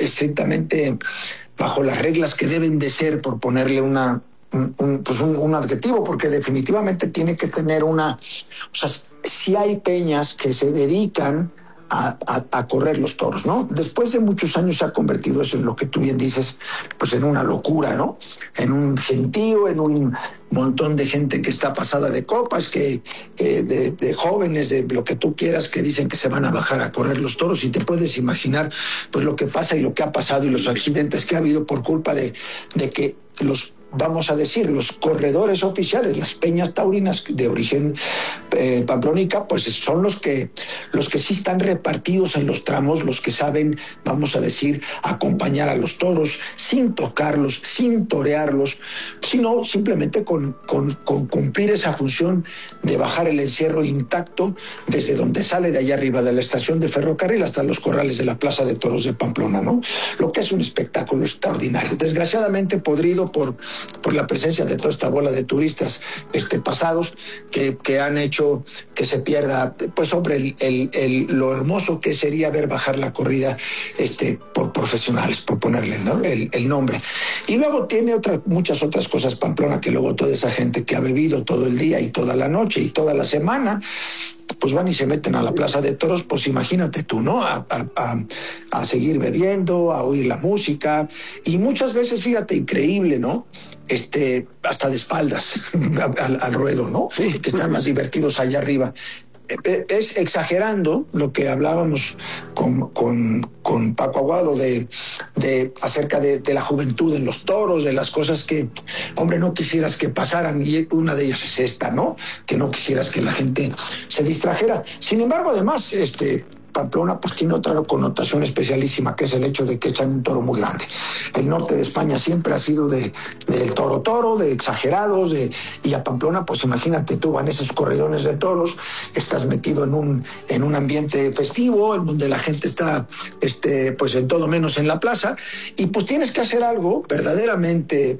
estrictamente bajo las reglas que deben de ser, por ponerle un adjetivo, porque definitivamente tiene que tener o sea, si hay peñas que se dedican a correr los toros, ¿no? Después de muchos años se ha convertido eso en lo que tú bien dices, pues en una locura, ¿no? En un gentío, en un montón de gente que está pasada de copas, de jóvenes, de lo que tú quieras, que dicen que se van a bajar a correr los toros, y te puedes imaginar pues lo que pasa y lo que ha pasado y los accidentes que ha habido por culpa de que vamos a decir, los corredores oficiales, las peñas taurinas de origen pamplónica, pues son los que sí están repartidos en los tramos, los que saben, vamos a decir, acompañar a los toros sin tocarlos, sin torearlos, sino simplemente con cumplir esa función de bajar el encierro intacto desde donde sale de allá arriba de la estación de ferrocarril hasta los corrales de la Plaza de Toros de Pamplona, ¿no? Lo que es un espectáculo extraordinario, desgraciadamente podrido por la presencia de toda esta bola de turistas pasados que han hecho que se pierda pues sobre lo hermoso que sería ver bajar la corrida por profesionales, por ponerle, ¿no? el nombre. Y luego tiene muchas otras cosas Pamplona, que luego toda esa gente que ha bebido todo el día y toda la noche y toda la semana, pues van y se meten a la Plaza de Toros, pues imagínate tú, ¿no? A seguir bebiendo, a oír la música, y muchas veces, fíjate, increíble, ¿no? Hasta de espaldas al ruedo, ¿no? Sí. Que están más divertidos allá arriba. Es exagerando lo que hablábamos con Paco Aguado acerca de la juventud en los toros, de las cosas que, hombre, no quisieras que pasaran, y una de ellas es esta, ¿no? Que no quisieras que la gente se distrajera. Sin embargo, además, Pamplona pues tiene otra connotación especialísima, que es el hecho de que echan un toro muy grande. El norte de España siempre ha sido del toro, de exagerados, y a Pamplona, pues imagínate tú, van esos corridones de toros, estás metido en un ambiente festivo, en donde la gente está pues en todo menos en la plaza, y pues tienes que hacer algo verdaderamente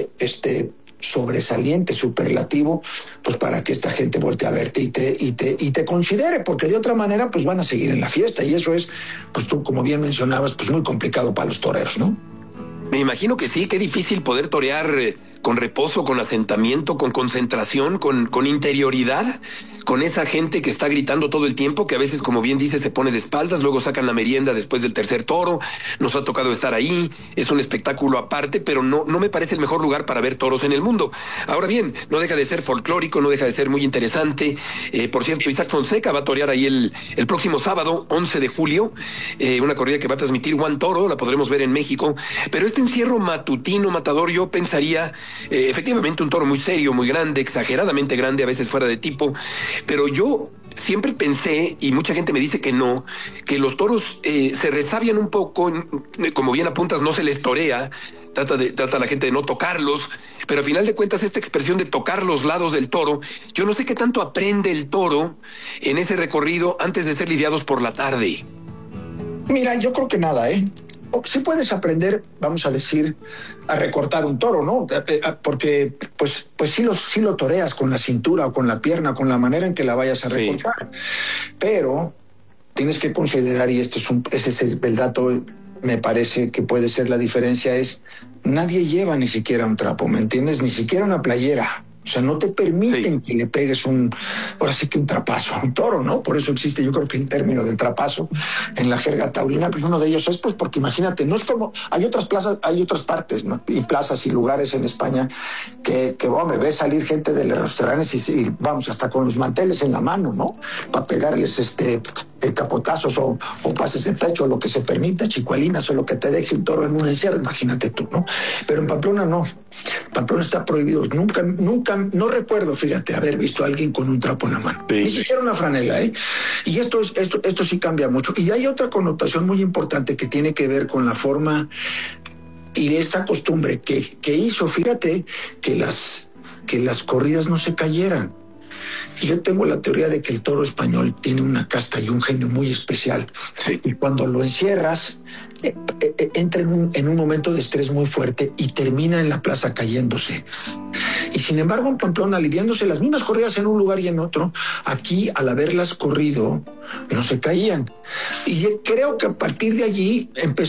sobresaliente, superlativo, pues para que esta gente voltee a verte y te considere, porque de otra manera pues van a seguir en la fiesta, y eso es, pues tú como bien mencionabas, pues muy complicado para los toreros, ¿no? Me imagino que sí, qué difícil poder torear con reposo, con asentamiento, con concentración, con interioridad, con esa gente que está gritando todo el tiempo, que a veces, como bien dice, se pone de espaldas, luego sacan la merienda después del tercer toro. Nos ha tocado estar ahí, es un espectáculo aparte, pero no me parece el mejor lugar para ver toros en el mundo. Ahora bien, no deja de ser folclórico, no deja de ser muy interesante. Por cierto, Isaac Fonseca va a torear ahí el próximo sábado, 11 de julio, una corrida que va a transmitir Juan Toro, la podremos ver en México. Pero este encierro matutino, matador, yo pensaría, efectivamente, un toro muy serio, muy grande, exageradamente grande, a veces fuera de tipo. Pero yo siempre pensé, y mucha gente me dice que no, que los toros se resabian un poco, como bien apuntas, no se les torea, trata la gente de no tocarlos, pero a final de cuentas esta expresión de tocar los lados del toro, yo no sé qué tanto aprende el toro en ese recorrido antes de ser lidiados por la tarde. Mira, yo creo que nada, sí puedes aprender, vamos a decir, a recortar un toro, ¿no? Porque pues sí lo toreas con la cintura o con la pierna, con la manera en que la vayas a recortar. Sí. Pero tienes que considerar, y ese es el dato, me parece que puede ser la diferencia, es nadie lleva ni siquiera un trapo, ¿me entiendes? Ni siquiera una playera. O sea, no te permiten que le pegues ahora sí que un trapazo a un toro, ¿no? Por eso existe, yo creo que el término de trapazo en la jerga taurina, pues uno de ellos es, pues, porque imagínate, no es como, hay otras plazas, hay otras partes, ¿no? Y plazas y lugares en España que me ves salir gente de los restaurantes y vamos, hasta con los manteles en la mano, ¿no? Para pegarles capotazos o pases de pecho, o lo que se permita, chicuelinas, o lo que te deje un toro en un encierro, imagínate tú, ¿no? Pero en Pamplona no. Pamplona está prohibido. Nunca, no recuerdo, fíjate, haber visto a alguien con un trapo en la mano. Sí. Ni siquiera una franela, Y esto sí cambia mucho. Y hay otra connotación muy importante que tiene que ver con la forma y esta costumbre que hizo, fíjate, que las corridas no se cayeran. Y yo tengo la teoría de que el toro español tiene una casta y un genio muy especial. Sí. Y cuando lo encierras, entra en un momento de estrés muy fuerte y termina en la plaza cayéndose. Y sin embargo, en Pamplona, lidiándose las mismas corridas en un lugar y en otro, aquí, al haberlas corrido, no se caían. Y creo que a partir de allí